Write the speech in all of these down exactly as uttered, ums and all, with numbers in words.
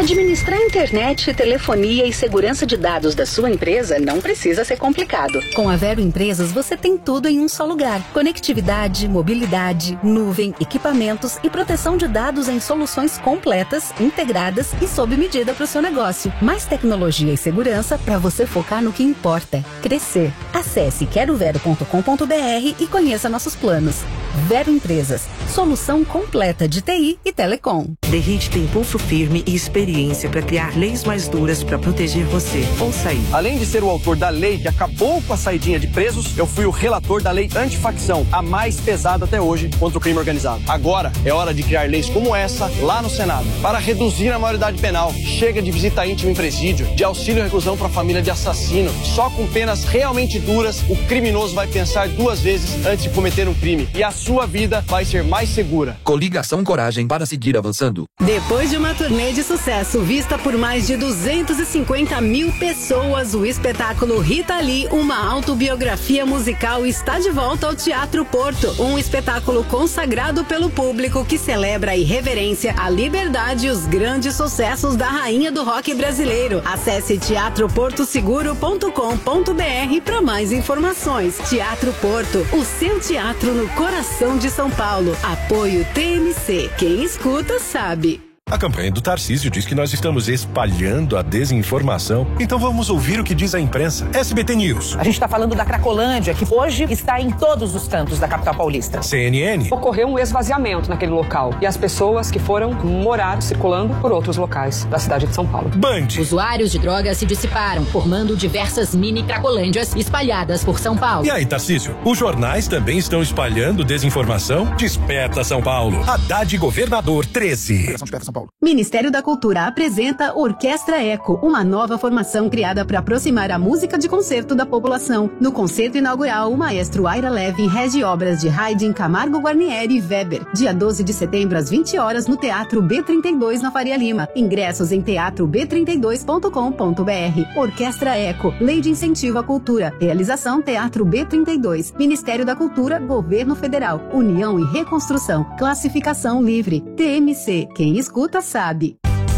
Administrar internet, telefonia e segurança de dados da sua empresa não precisa ser complicado. Com a Vero Empresas, você tem tudo em um só lugar. Conectividade, mobilidade, nuvem, equipamentos e proteção de dados em soluções completas, integradas e sob medida para o seu negócio. Mais tecnologia e segurança para você focar no que importa: crescer. Acesse quero vero ponto com ponto br e conheça nossos planos. Vero Empresas, solução completa de T I e telecom. The Hit tem pulso firme e experiência para criar leis mais duras para proteger você. Ouça aí. Além de ser o autor da lei que acabou com a saidinha de presos, eu fui o relator da lei antifacção, a mais pesada até hoje contra o crime organizado. Agora é hora de criar leis como essa lá no Senado, para reduzir a maioridade penal. Chega de visita íntima em presídio, de auxílio e reclusão para família de assassino. Só com penas realmente duras, o criminoso vai pensar duas vezes antes de cometer um crime. E a sua vida vai ser mais segura. Coligação Coragem para seguir avançando. Depois de uma turnê de sucesso vista por mais de duzentas e cinquenta mil pessoas, o espetáculo Rita Lee, uma autobiografia musical, está de volta ao Teatro Porto. Um espetáculo consagrado pelo público que celebra a irreverência, a liberdade e os grandes sucessos da rainha do rock brasileiro. Acesse teatro porto seguro ponto com ponto br para mais informações. Teatro Porto, o seu teatro no coração de São Paulo. Apoio T M C. Quem escuta sabe. A campanha do Tarcísio diz que nós estamos espalhando a desinformação. Então vamos ouvir o que diz a imprensa. S B T News. A gente está falando da Cracolândia, que hoje está em todos os cantos da capital paulista. C N N. Ocorreu um esvaziamento naquele local e as pessoas que foram morar circulando por outros locais da cidade de São Paulo. Band. Usuários de drogas se dissiparam, formando diversas mini Cracolândias espalhadas por São Paulo. E aí, Tarcísio, os jornais também estão espalhando desinformação? Desperta São Paulo. Haddad Governador treze. Ministério da Cultura apresenta Orquestra Eco, uma nova formação criada para aproximar a música de concerto da população. No concerto inaugural, o maestro Aira Levin rege obras de Haydn, Camargo Guarnieri e Weber. Dia doze de setembro, às vinte horas, no Teatro B trinta e dois, na Faria Lima. Ingressos em teatro b trinta e dois ponto com ponto br. Orquestra Eco, Lei de Incentivo à Cultura. Realização Teatro B trinta e dois. Ministério da Cultura, Governo Federal. União e Reconstrução. Classificação livre. T M C. Quem escuta sabe.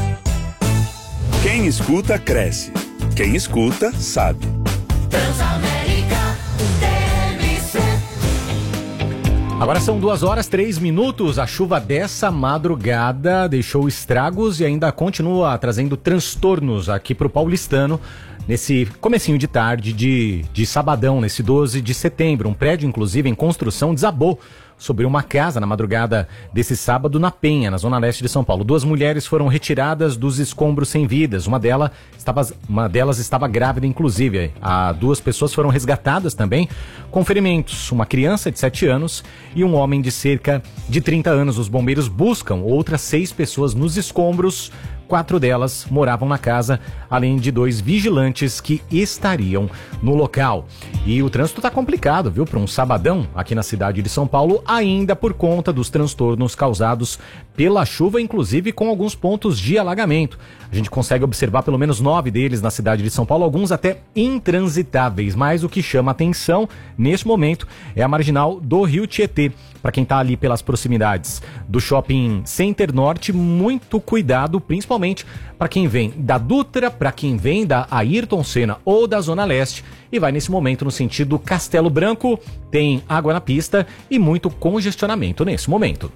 Quem escuta cresce. Quem escuta sabe. Transamérica T M C. Agora são duas horas, três minutos. A chuva dessa madrugada deixou estragos e ainda continua trazendo transtornos aqui para o paulistano. Nesse comecinho de tarde de, de sabadão, nesse doze de setembro, um prédio, inclusive, em construção desabou sobre uma casa na madrugada desse sábado na Penha, na zona leste de São Paulo. Duas mulheres foram retiradas dos escombros sem vidas. Uma delas estava, uma delas estava grávida, inclusive. A duas pessoas foram resgatadas também com ferimentos. Uma criança de sete anos e um homem de cerca de trinta anos. Os bombeiros buscam outras seis pessoas nos escombros. Quatro delas moravam na casa, além de dois vigilantes que estariam no local. E o trânsito está complicado, viu? Para um sabadão aqui na cidade de São Paulo, ainda por conta dos transtornos causados pela chuva, inclusive com alguns pontos de alagamento. A gente consegue observar pelo menos nove deles na cidade de São Paulo, alguns até intransitáveis. Mas o que chama atenção neste momento é a marginal do Rio Tietê. Para quem está ali pelas proximidades do Shopping Center Norte, muito cuidado, principalmente para quem vem da Dutra, para quem vem da Ayrton Senna ou da Zona Leste e vai nesse momento no sentido Castelo Branco. Tem água na pista e muito congestionamento nesse momento.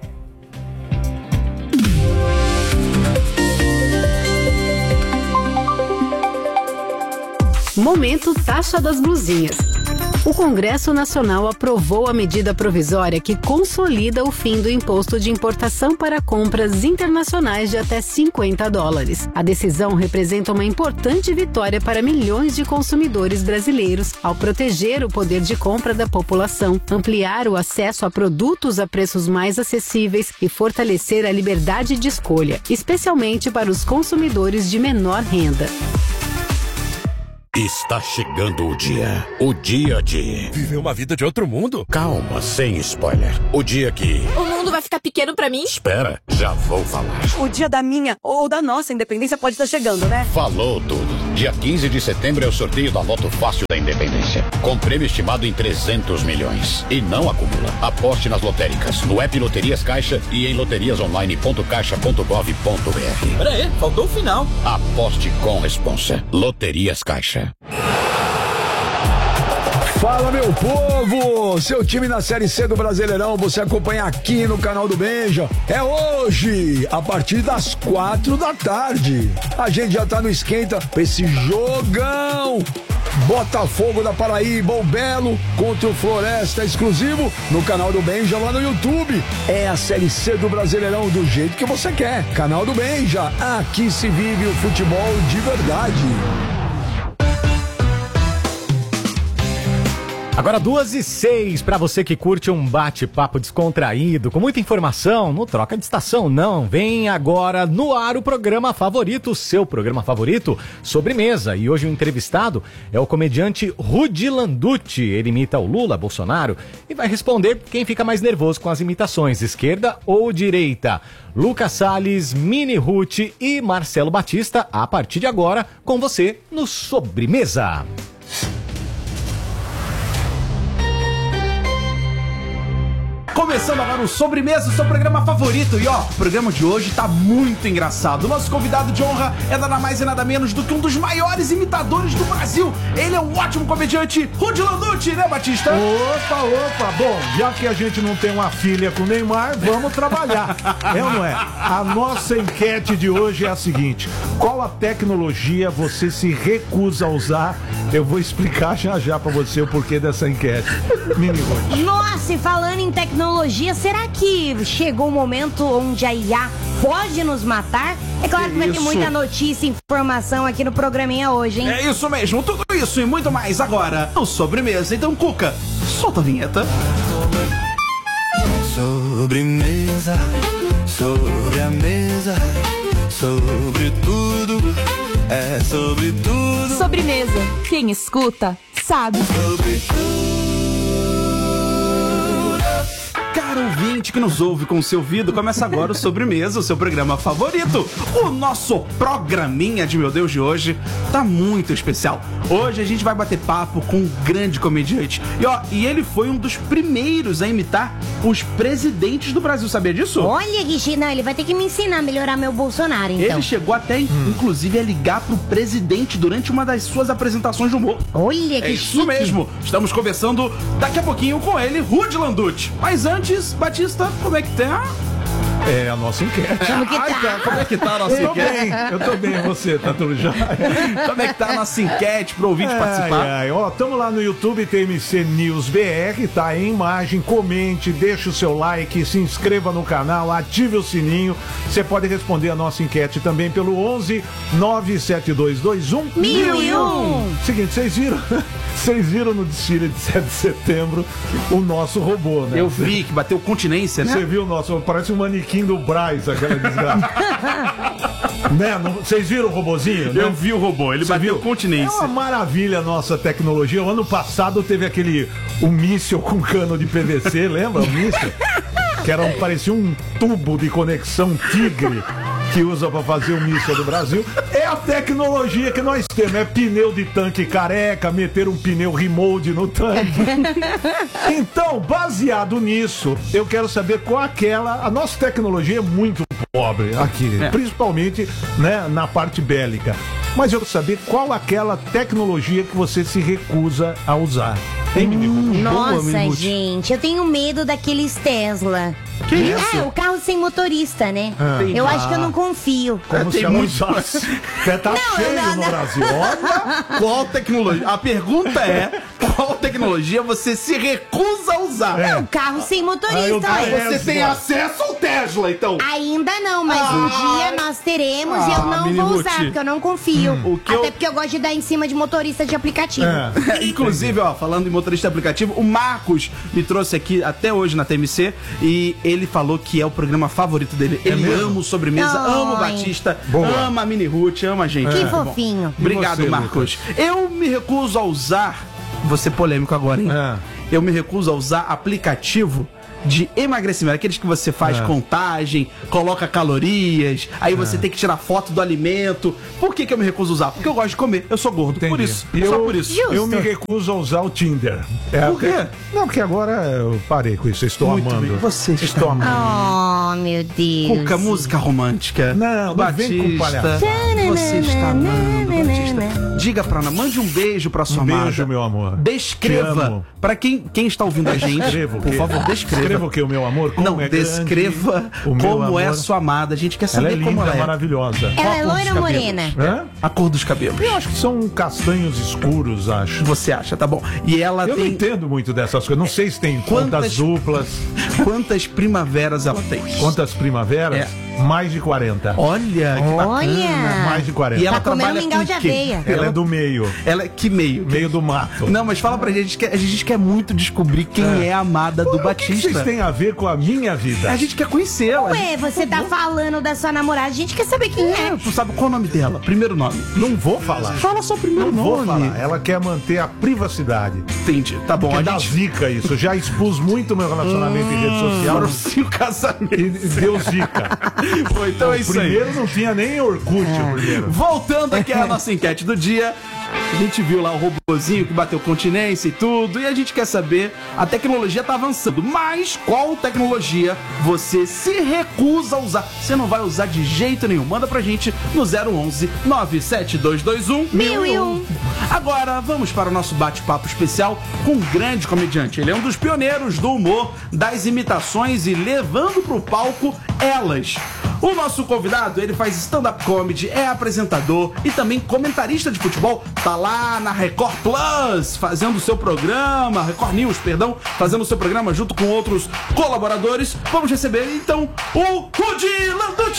Momento Taxa das Blusinhas. O Congresso Nacional aprovou a medida provisória que consolida o fim do imposto de importação para compras internacionais de até cinquenta dólares. A decisão representa uma importante vitória para milhões de consumidores brasileiros ao proteger o poder de compra da população, ampliar o acesso a produtos a preços mais acessíveis e fortalecer a liberdade de escolha, especialmente para os consumidores de menor renda. Está chegando o dia. O dia de... Viver uma vida de outro mundo? Calma, sem spoiler. O dia que... O mundo vai ficar pequeno pra mim? Espera, já vou falar. O dia da minha ou da nossa independência pode estar chegando, né? Falou tudo. Dia quinze de setembro é o sorteio da Loto Fácil da Independência, com prêmio estimado em trezentos milhões. E não acumula. Aposte nas lotéricas, no app Loterias Caixa e em loterias online ponto caixa ponto gov ponto br. Pera aí, faltou o final. Aposte com responsa. Loterias Caixa. Fala, meu povo! Seu time na Série C do Brasileirão, você acompanha aqui no canal do Benja. É hoje, a partir das quatro da tarde. A gente já tá no esquenta pra esse jogão. Botafogo da Paraíba, o Belo contra o Floresta, exclusivo no canal do Benja lá no YouTube. É a Série C do Brasileirão do jeito que você quer. Canal do Benja, aqui se vive o futebol de verdade. Agora duas e seis, para você que curte um bate-papo descontraído, com muita informação, no Troca de Estação, não. Vem agora no ar o programa favorito, o seu programa favorito, Sobremesa. E hoje o entrevistado é o comediante Rudy Landucci. Ele imita o Lula, Bolsonaro, e vai responder quem fica mais nervoso com as imitações, esquerda ou direita. Lucas Salles, Mini Ruth e Marcelo Batista, a partir de agora, com você no Sobremesa. Começando agora o Sobremesa, o seu programa favorito. E ó, o programa de hoje tá muito engraçado. O nosso convidado de honra é nada mais e nada menos do que um dos maiores imitadores do Brasil. Ele é um ótimo comediante, Rudy Landucci, né, Batista? Opa, opa. Bom, já que a gente não tem uma filha com o Neymar, vamos trabalhar. É ou não é? A nossa enquete de hoje é a seguinte: qual a tecnologia você se recusa a usar? Eu vou explicar já já pra você o porquê dessa enquete. Mini Ruth. Nossa, e falando em tecnologia, será que chegou o momento onde a I A pode nos matar? É claro que, que vai ter muita notícia e informação aqui no programinha hoje, hein? É isso mesmo, tudo isso e muito mais agora no Sobremesa. Então, Cuca, solta a vinheta. Sobremesa, sobre a mesa, sobre tudo, é sobre tudo. Sobremesa, quem escuta, sabe. Sobre tudo. Caro ouvinte que nos ouve com o seu ouvido, começa agora o Sobremesa, o seu programa favorito. O nosso programinha de meu Deus de hoje tá muito especial. Hoje a gente vai bater papo com um grande comediante. E ó, e ele foi um dos primeiros a imitar os presidentes do Brasil, sabia disso? Olha, Guixi, não, ele vai ter que me ensinar a melhorar meu Bolsonaro, então. Ele chegou até, hum. inclusive, a ligar pro presidente durante uma das suas apresentações de humor. Olha, que É isso chique. mesmo. Estamos conversando daqui a pouquinho com ele, Rudy Landucci. Mas antes, Batista, como é que tá? É a nossa enquete. Como que tá? Como é que tá a nossa eu enquete? Tô bem, eu tô bem, você, tá tudo já? Como é que tá a nossa enquete pro ouvinte ai, participar? Ai, ó, tamo lá no YouTube, T M C News B R, tá em imagem, comente, deixa o seu like, se inscreva no canal, ative o sininho. Você pode responder a nossa enquete também pelo onze nove sete dois dois um mil e um. Seguinte, vocês viram? Vocês viram no desfile de sete de setembro o nosso robô, né? Eu vi que bateu continência, né? Você viu o nosso, parece um manequim do Braz, aquela desgraça. Né? Vocês viram o robozinho? Né? Eu vi o robô, ele Você bateu viu? continência. É uma maravilha a nossa tecnologia. O ano passado teve aquele um míssil com cano de P V C, lembra o míssil? Que era um, parecia um tubo de conexão Tigre que usa pra fazer o míssil do Brasil. É a tecnologia que nós temos. É pneu de tanque careca, meter um pneu remold no tanque. Então, baseado nisso, eu quero saber qual aquela... A nossa tecnologia é muito pobre aqui, é. principalmente, né, na parte bélica. Mas eu quero saber qual aquela tecnologia que você se recusa a usar. Hein, menino? Hum, nossa, Boa, gente, eu tenho medo daqueles Tesla. Que isso? É, o carro sem motorista, né? Ah. Eu acho que eu não confio. Como é, se ela usasse. Você tá não, cheio não, não. no Brasil. Olha, qual tecnologia? A pergunta é, qual tecnologia você se recusa a usar? É, o carro sem motorista. Ah, você tem acesso ao Tesla, então? Ainda não, mas ah. um dia nós teremos ah, e eu não vou usar, porque eu não confio. Hum. Até eu... porque eu gosto de dar em cima de motorista de aplicativo. É. Inclusive, ó, falando em motorista de aplicativo, o Marcos me trouxe aqui até hoje na T M C e ele falou que é o programa favorito dele. É ele mesmo? ama o Sobremesa, Oi. ama o Batista, Boa. ama a Mini Ruth, ama a gente. Que é. fofinho. Bom, obrigado, você, Marcos. Lucas? Eu me recuso a usar, vou ser polêmico agora, hein? É. Eu me recuso a usar aplicativo de emagrecimento, aqueles que você faz É. contagem, coloca calorias, aí você É. tem que tirar foto do alimento. Por que que eu me recuso a usar? Porque eu gosto de comer, eu sou gordo, por isso, E só eu, por isso. eu me recuso a usar o Tinder. É, Por quê? Não, porque agora eu parei com isso. Eu estou Muito amando. bem. Você está estou amando. Oh, meu Deus. Cuca, música romântica. Não, não vem com palhaçada. Você está amando, Batista. Diga pra Ana, mande um beijo pra sua Um amada. beijo, meu amor. Te Descreva. amo. Pra quem, quem está ouvindo a gente, Descreva o por quê? favor, descreva. Descreva o que, o meu amor? Como Não, é descreva grande, o meu como é amor. sua amada. A gente quer Ela saber é linda, como ela é. maravilhosa. Ela é Qual a cor loira dos ou cabelos? morena? Hã? A cor dos cabelos. Eu acho que são castanhos escuros, acho. Você acha, tá bom. E ela Eu não tem entendo muito dessas coisas. Não sei se tem Quantas- quantas duplas, quantas primaveras ela tem? quantas primaveras. Mais de quarenta. Olha, que bacana. Olha. Mais de quarenta. E ela Tá comendo trabalha mingau com de o quê? aveia. Ela é do meio. Ela é que meio? Meio do mato. Não, mas fala pra gente, a gente quer, a gente quer muito descobrir quem é, a amada do O que que Batista. vocês têm a ver com a minha vida? A gente quer conhecê-la. Ué, você tá falando da sua namorada, a gente quer saber quem é. Tu sabe qual o nome dela? Primeiro nome. Não vou falar. Fala só o primeiro Não vou nome. falar. Ela quer manter a privacidade. Entendi. Tá bom, Porque a dá gente... zica isso. Eu já expus muito meu relacionamento em rede social. Foram cinco casamentos. E deu zica. Pô, então é O isso aí. primeiro não tinha nem Orkut, o primeiro. Voltando aqui à nossa enquete do dia. A gente viu lá o robozinho que bateu continência e tudo, e a gente quer saber, a tecnologia tá avançando, mas qual tecnologia você se recusa a usar? Você não vai usar de jeito nenhum. Manda pra gente no zero onze nove sete dois dois um Mil e um. Agora vamos para o nosso bate-papo especial com um grande comediante. Ele é um dos pioneiros do humor, das imitações e levando pro palco elas. O nosso convidado, ele faz stand-up comedy, é apresentador e também comentarista de futebol. Tá lá na Record Plus, fazendo o seu programa, Record News, perdão, fazendo o seu programa junto com outros colaboradores. Vamos receber, então, o Rudy Landucci!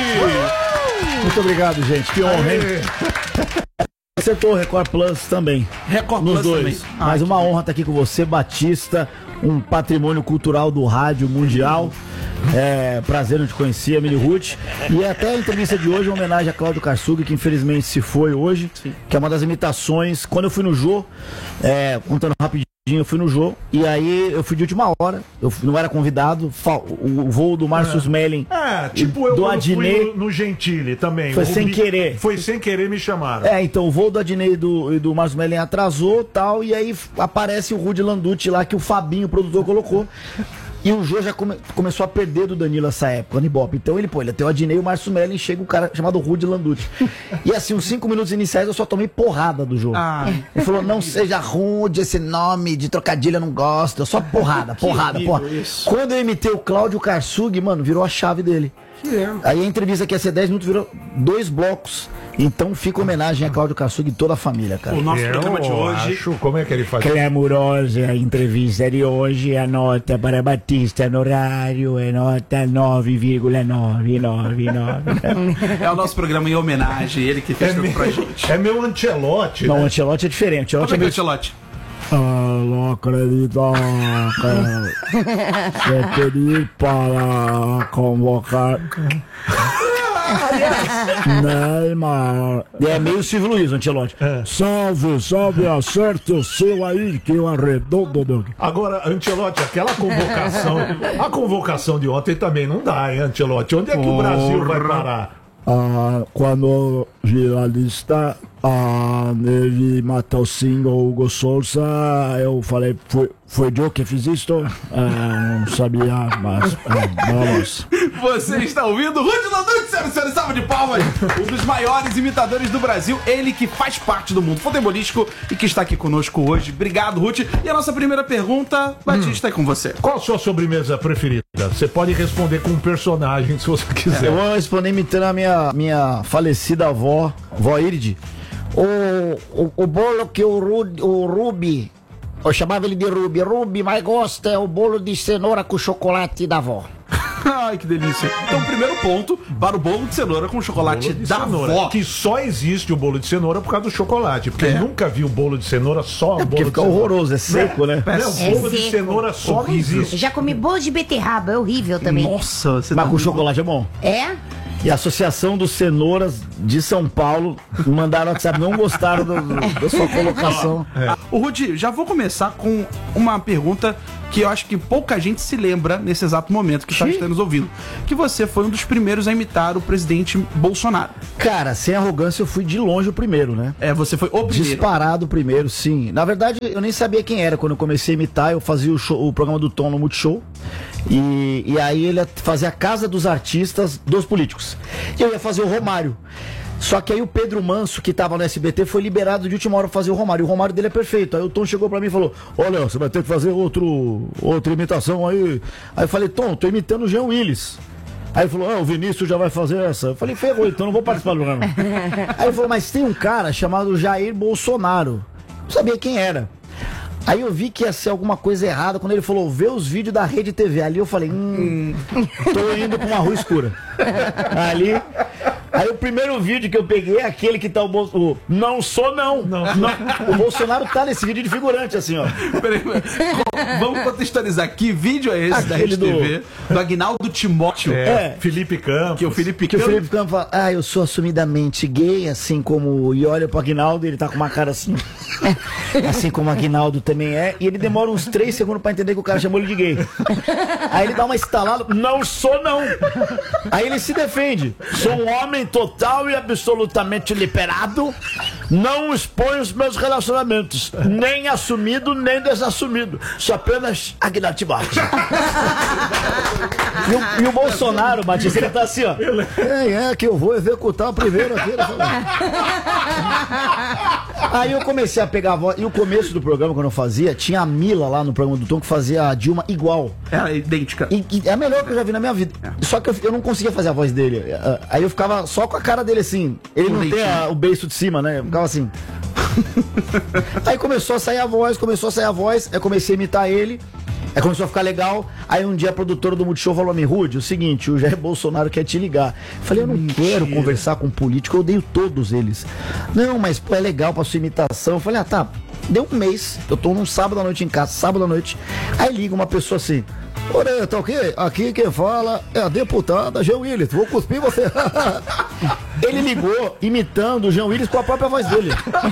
Muito obrigado, gente. Que honra, hein? Acertou o Record Plus também. Record Nos Plus dois. também. Mas Ah, uma honra estar aqui com você, Batista, um patrimônio cultural do rádio mundial. É, prazer em te conhecer, a Mini Ruth. E até a entrevista de hoje é uma homenagem a Cláudio Karsug, que infelizmente se foi hoje, Sim. que é uma das imitações. Quando eu fui no Jô, é, contando rapidinho, eu fui no Jô, e aí eu fui de última hora, eu não era convidado, fa- o, o voo do Márcio Smelling, É, tipo eu do quando Adnet, fui no, no Gentili também. Foi O sem Rubi- querer. Foi sem querer, me chamaram. É, então o voo do Adnei e do, e do Márcio Mellen atrasou tal, e aí f- aparece o Rudy Landucci lá que o Fabinho, o produtor, colocou. E o Jô já come- começou a perder do Danilo essa época, no Ibope. Então ele, pô, ele tem o Adnei e o Márcio Mellen, chega um cara chamado Rudy Landucci. E assim, uns cinco minutos iniciais eu só tomei porrada do Jô. Ah. Ele falou, não seja Rudy, esse nome de trocadilho eu não gosto. Só porrada, porrada, horrível porrada. isso. Quando eu imitei o Cláudio Karsug, mano, virou a chave dele. Aí a entrevista que ia ser dez minutos virou dois blocos. Então fica homenagem a Cláudio Karsug e toda a família, cara. O nosso Eu programa de hoje. acho, como é que ele faz? Clamorosa a entrevista de hoje, a nota para Batista no horário é nota nove vírgula nove nove nove. É o nosso programa em homenagem, ele que fez É tudo meu, pra gente. é meu Ancelotti, Não, o né? Ancelotti é diferente. O Como é Ancelotti que é é o meio... Ancelotti? Ah, não acredito, cara. Você pedir para convocar Neymar. É meio Silvio Luiz, o Ancelotti. É. Salve, salve, acerte o seu aí que eu arredondo, meu. Agora, Ancelotti, aquela convocação, a convocação de ontem também não dá, hein, Ancelotti? Onde é que o Brasil vai parar? Ah, quando vi a lista, ah, ele matou sim o Hugo Souza, eu falei, foi, foi eu que fiz isto? Ah, não sabia, mas ah, vamos. Você está ouvindo Rudy Landucci, senhoras e senhores, salva de palmas. Um dos maiores imitadores do Brasil, ele que faz parte do mundo futebolístico e que está aqui conosco hoje. Obrigado, Ruth. E a nossa primeira pergunta, Batista, é com você. Qual a sua sobremesa preferida? Você pode responder com um personagem, se você quiser. Eu vou responder imitando a minha, minha falecida avó, vó Iride. O, o, o bolo que o, Rudy, o Rubi, eu chamava ele de Rubi, Rubi mais gosta é o bolo de cenoura com chocolate da avó. Ai, que delícia. Então, primeiro ponto para o bolo de cenoura com chocolate Bolo de da cenoura, avó. que só existe o bolo de cenoura por causa do chocolate. Porque É. eu nunca vi o bolo de cenoura só o É porque bolo fica de cenoura. horroroso, é seco, né? Não, É o bolo de seco. cenoura só não Horrível. existe. Eu já comi bolo de beterraba, é horrível também. Nossa, você Mas tá... com chocolate é bom. É? E a Associação dos Cenouras de São Paulo mandaram no WhatsApp, não gostaram do- do- da sua colocação. O Rudy, já vou começar com uma pergunta que eu acho que pouca gente se lembra nesse exato momento que está nos ouvindo. Que você foi um dos primeiros a imitar o presidente Bolsonaro. Cara, sem arrogância, eu fui de longe o primeiro, né? É, você foi o primeiro. Disparado o primeiro, sim. Na verdade, eu nem sabia quem era quando eu comecei a imitar. Eu fazia o, show, o programa do Tom no Multishow. E, e aí ele fazia a casa dos artistas dos políticos. E eu ia fazer o Romário. Só que aí o Pedro Manso, que tava no S B T, foi liberado de última hora pra fazer o Romário. O Romário dele é perfeito. Aí o Tom chegou pra mim e falou: olha, você vai ter que fazer outro, outra imitação aí. Aí eu falei: Tom, tô imitando o Jean Willis. Aí ele falou: ah, o Vinícius já vai fazer essa. Eu falei: ferrou, então não vou participar do programa. Aí ele falou: mas tem um cara chamado Jair Bolsonaro. Não sabia quem era. Aí eu vi que ia ser alguma coisa errada quando ele falou: vê os vídeos da Rede T V. Ali eu falei: hum, tô indo pra uma rua escura. Ali. Aí o primeiro vídeo que eu peguei é aquele que tá o Bolsonaro. Não sou não. Não. não. O Bolsonaro tá nesse vídeo de figurante, assim, ó. Peraí, vamos contextualizar. Que vídeo é esse aquele da Rede do... T V? Do Aguinaldo Timóteo. É, é. Felipe Campos. Que o Felipe que Campos. o Felipe Campos fala: ah, eu sou assumidamente gay, assim como. E olha pro Aguinaldo, ele tá com uma cara assim. Assim como o Aguinaldo também é. E ele demora uns três segundos pra entender que o cara chamou ele de gay. Aí ele dá uma estalada: não sou não. Aí ele se defende: sou um homem total e absolutamente liberado, não exponho os meus relacionamentos, nem assumido, nem desassumido, sou apenas Aguinaldo Timóteo. E o, e o Bolsonaro, Batista, ele tá assim, ó. É, é que eu vou executar primeiro aqui. Aí eu comecei a pegar a voz. E o começo do programa, quando eu fazia, tinha a Mila lá no programa do Tom que fazia a Dilma igual. Era idêntica. E, e é a melhor que eu já vi na minha vida. É. Só que eu, eu não conseguia fazer a voz dele. Aí eu ficava só com a cara dele assim. Ele um não leitinho. tem a, o beiço de cima, né? Eu ficava assim. Aí começou a sair a voz, começou a sair a voz. Aí comecei a imitar ele. Aí começou a ficar legal. Aí um dia a produtora do Multishow falou a mim: Rude, o seguinte, o Jair Bolsonaro quer te ligar. Eu falei: eu não Mentira. quero conversar com político, eu odeio todos eles. Não, mas pô, é legal pra sua imitação. Eu falei: ah, tá. Deu um mês, eu tô num sábado à noite em casa, sábado à noite. Aí liga uma pessoa assim: Ora, tá ok? Aqui quem fala é a deputada Jean Willis. Vou cuspir você. Ele ligou imitando o Jean Willis com a própria voz dele.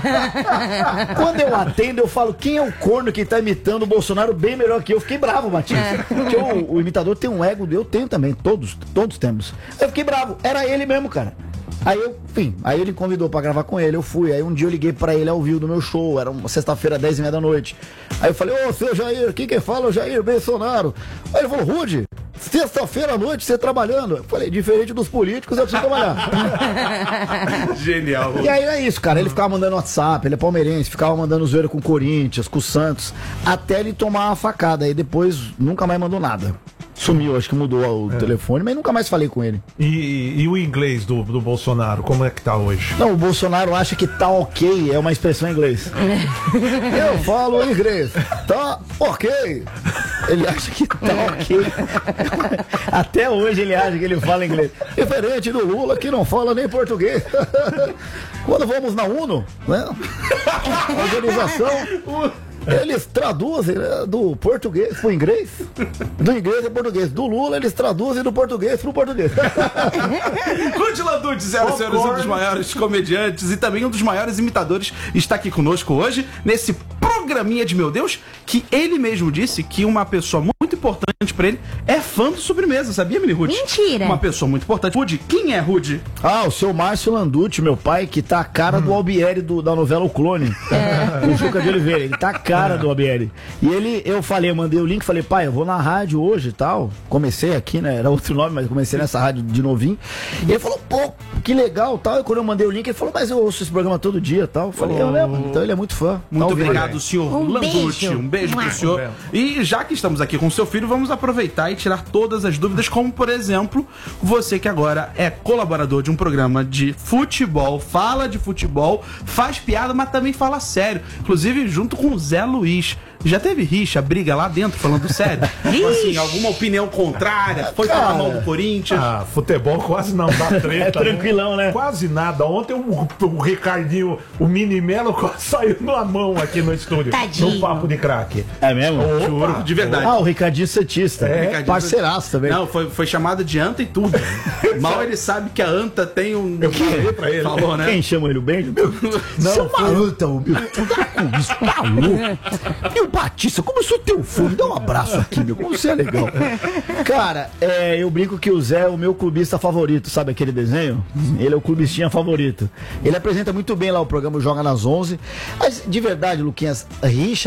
Quando eu atendo, eu falo: quem é o corno que tá imitando o Bolsonaro bem melhor que eu? Eu fiquei bravo, Batista. Porque o, o imitador tem um ego, eu tenho também. Todos, todos temos. Eu fiquei bravo. Era ele mesmo, cara. Aí eu, enfim, aí ele convidou pra gravar com ele, eu fui. Aí um dia eu liguei pra ele ao vivo do meu show, era uma sexta-feira, dez e meia da noite. Aí eu falei: ô, seu Jair, quem que fala é o Jair Bolsonaro. Aí ele falou: Rude, sexta-feira à noite você trabalhando. Eu falei: diferente dos políticos, eu preciso trabalhar. Genial. E aí é isso, cara, ele ficava mandando WhatsApp, ele é palmeirense, ficava mandando zoeira com o Corinthians, com o Santos, até ele tomar uma facada. Aí depois nunca mais mandou nada. Sumiu, acho que mudou o é. telefone, mas nunca mais falei com ele. E, e o inglês do, do Bolsonaro, como é que tá hoje? Não, o Bolsonaro acha que tá ok, é uma expressão em inglês. Eu falo inglês, tá ok. Ele acha que tá ok. Até hoje ele acha que ele fala inglês. Diferente do Lula, que não fala nem português. Quando vamos na UNO, né? Organização... Eles traduzem, né, do português pro inglês, do inglês pro português. Do Lula eles traduzem do português pro português. Rude Landucci, senhoras e senhores, um dos maiores comediantes e também um dos maiores imitadores, está aqui conosco hoje, nesse programinha de Meu Deus, que ele mesmo disse que uma pessoa muito importante pra ele é fã do Sobremesa, sabia, Mini Rude? Mentira! Uma pessoa muito importante. Rude, quem é Rude? Ah, o seu Márcio Landucci, meu pai, que tá a cara hum. do Albieri do, da novela O Clone. É. O Juca de Oliveira, ele tá a cara do Albieri. E ele, eu falei, eu mandei o link, falei: pai, eu vou na rádio hoje e tal. Comecei aqui, né? Era outro nome, mas comecei nessa rádio de novinho. E ele falou: pô, que legal tal. E quando eu mandei o link, ele falou: mas eu ouço esse programa todo dia e tal. Eu falei: eu lembro. Então ele é muito fã. Muito tá obrigado, senhor um Landucci. Beijo. Um beijo pro senhor. E já que estamos aqui com o seu filho, vamos aproveitar e tirar todas as dúvidas, como por exemplo, você que agora é colaborador de um programa de futebol, fala de futebol, faz piada, mas também fala sério. Inclusive junto com o Zé Luiz. Já teve rixa, briga lá dentro, falando sério? Assim, alguma opinião contrária? Foi falar mal do Corinthians? Ah, futebol quase não dá treta. É tranquilão, né? Quase nada. Ontem o, o Ricardinho, o Mini Melo quase saiu na mão aqui no estúdio. Tadinho. No papo de craque. É mesmo? Juro, de verdade. Ah, o Ricardinho Setista. É, Ricardinho parceiraço também. Não, foi, foi chamado de anta e tudo. Mal ele sabe que a anta tem um... Eu falei pra ele. Falou, né? Quem chama ele? O Benjo? Não, seu maluco, o meu... Tá com isso, tá louco. E o Batista, como eu sou teu fã, me dá um abraço aqui, meu, como você é legal. Cara, é, eu brinco que o Zé é o meu clubista favorito, sabe aquele desenho? Ele é o clubistinha favorito. Ele apresenta muito bem lá o programa Joga nas onze. Mas, de verdade, Luquinhas, rixa